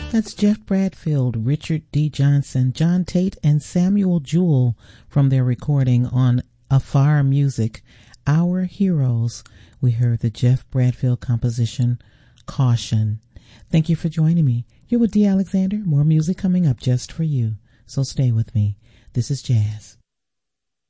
That's Jeff Bradfield, Richard D. Johnson, John Tate, and Samuel Jewell from their recording on Afar Music, Our Heroes. We heard the Jeff Bradfield composition, Caution. Thank you for joining me. You're with Dee Alexander. More music coming up just for you. So stay with me. This is Jazz.